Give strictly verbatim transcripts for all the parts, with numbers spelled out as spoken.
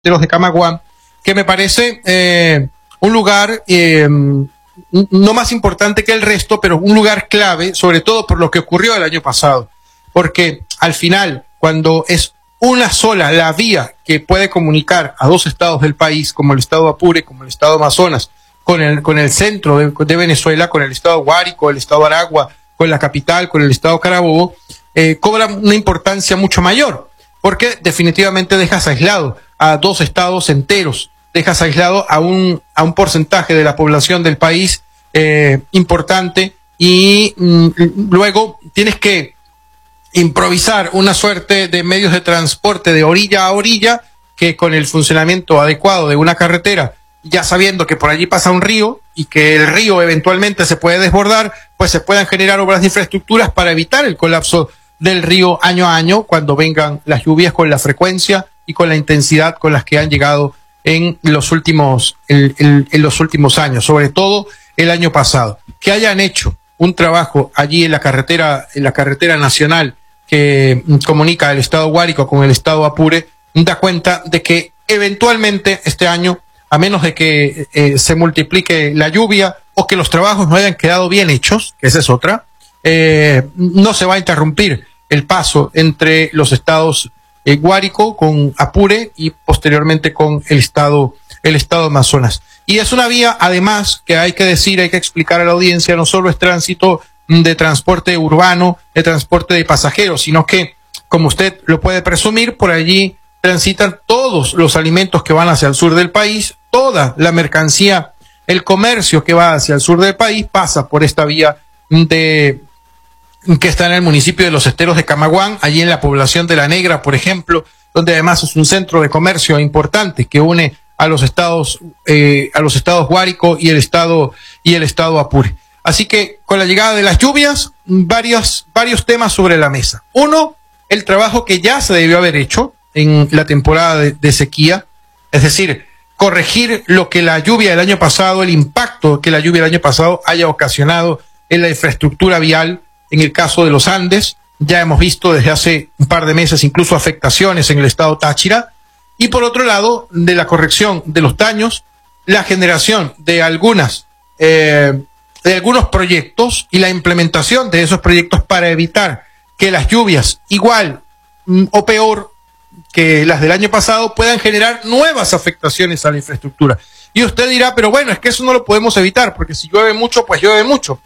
de Camaguán, que me parece eh, un lugar eh, no más importante que el resto, pero un lugar clave, sobre todo por lo que ocurrió el año pasado. Porque al final, cuando es una sola la vía que puede comunicar a dos estados del país, como el estado Apure, como el estado Amazonas, con el, con el centro de, de Venezuela, con el estado Guárico, el estado Aragua, con la capital, con el estado Carabobo, eh, cobra una importancia mucho mayor, porque definitivamente dejas aislado a dos estados enteros, dejas aislado a un, a un porcentaje de la población del país eh, importante, y mm, luego tienes que improvisar una suerte de medios de transporte de orilla a orilla, que con el funcionamiento adecuado de una carretera, ya sabiendo que por allí pasa un río y que el río eventualmente se puede desbordar, pues se puedan generar obras de infraestructuras para evitar el colapso del río año a año cuando vengan las lluvias con la frecuencia y con la intensidad con las que han llegado en los últimos, en, en, en los últimos años, sobre todo el año pasado. Que hayan hecho un trabajo allí en la carretera, en la carretera nacional que comunica el estado Guárico con el estado Apure, da cuenta de que eventualmente este año, a menos de que eh, se multiplique la lluvia o que los trabajos no hayan quedado bien hechos, que esa es otra, eh, no se va a interrumpir el paso entre los estados eh, Guárico con Apure y posteriormente con el estado, el estado Amazonas. Y es una vía, además, que hay que decir, hay que explicar a la audiencia, no solo es tránsito de transporte urbano, de transporte de pasajeros, sino que, como usted lo puede presumir, por allí transitan todos los alimentos que van hacia el sur del país, toda la mercancía, el comercio que va hacia el sur del país pasa por esta vía de que está en el municipio de Los Esteros de Camaguán, allí en la población de La Negra, por ejemplo, donde además es un centro de comercio importante que une a los estados, eh, a los estados Guárico y el estado y el estado Apure. Así que con la llegada de las lluvias, varios, varios temas sobre la mesa. Uno, el trabajo que ya se debió haber hecho en la temporada de, de sequía, es decir, corregir lo que la lluvia del año pasado, el impacto que la lluvia del año pasado haya ocasionado en la infraestructura vial, en el caso de los Andes. Ya hemos visto desde hace un par de meses incluso afectaciones en el estado Táchira. Y por otro lado, de la corrección de los daños, la generación de algunas eh, de algunos proyectos y la implementación de esos proyectos para evitar que las lluvias, igual mm, o peor que las del año pasado, puedan generar nuevas afectaciones a la infraestructura. Y usted dirá, pero bueno, es que eso no lo podemos evitar, porque si llueve mucho, pues llueve mucho.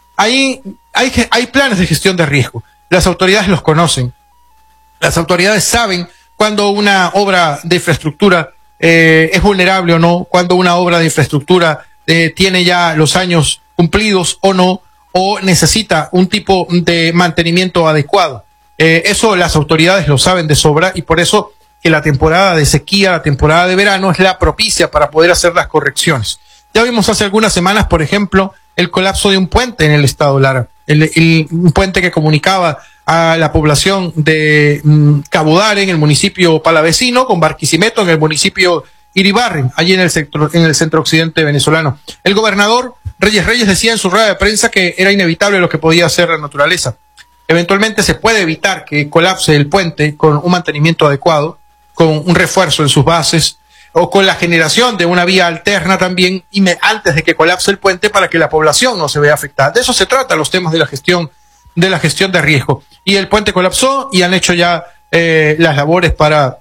Ahí hay, hay planes de gestión de riesgo. Las autoridades los conocen. Las autoridades saben cuando una obra de infraestructura eh, es vulnerable o no, cuando una obra de infraestructura eh, tiene ya los años cumplidos o no, o necesita un tipo de mantenimiento adecuado. Eh, eso las autoridades lo saben de sobra, y por eso que la temporada de sequía, la temporada de verano, es la propicia para poder hacer las correcciones. Ya vimos hace algunas semanas, por ejemplo, el colapso de un puente en el estado Lara, el, el, un puente que comunicaba a la población de mm, Cabudare, en el municipio palavecino, con Barquisimeto, en el municipio Iribarren, allí en el sector, en el centro occidente venezolano. El gobernador Reyes Reyes decía en su rueda de prensa que era inevitable lo que podía hacer la naturaleza. Eventualmente se puede evitar que colapse el puente con un mantenimiento adecuado, con un refuerzo en sus bases, o con la generación de una vía alterna también, y me, antes de que colapse el puente, para que la población no se vea afectada. De eso se trata los temas de la gestión, de la gestión de riesgo. Y el puente colapsó y han hecho ya eh, las labores para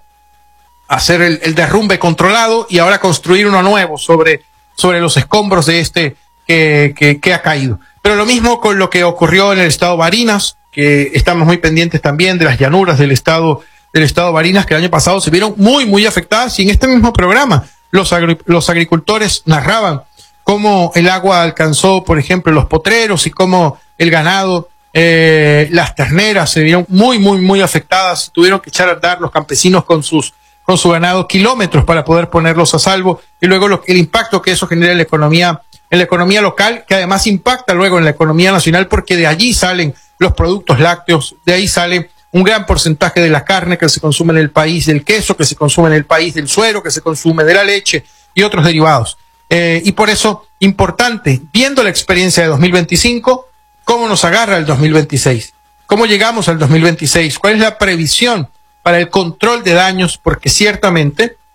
hacer el, el derrumbe controlado y ahora construir uno nuevo sobre, sobre los escombros de este que, que, que ha caído. Pero lo mismo con lo que ocurrió en el estado Barinas, que estamos muy pendientes también de las llanuras del estado, del estado Barinas, que el año pasado se vieron muy, muy afectadas, y en este mismo programa los, agri los agricultores narraban cómo el agua alcanzó, por ejemplo, los potreros, y cómo el ganado, eh, las terneras se vieron muy, muy, muy afectadas. Tuvieron que echar a andar los campesinos con sus con su ganado kilómetros para poder ponerlos a salvo, y luego lo, el impacto que eso genera en la economía, en la economía local, que además impacta luego en la economía nacional, porque de allí salen los productos lácteos, de ahí sale un gran porcentaje de la carne que se consume en el país, del queso que se consume en el país, del suero que se consume, de la leche y otros derivados. Eh, y por eso, importante, viendo la experiencia de dos mil veinticinco, cómo nos agarra el dos mil veintiséis, cómo llegamos al dos mil veintiséis, cuál es la previsión para el control de daños, porque ciertamente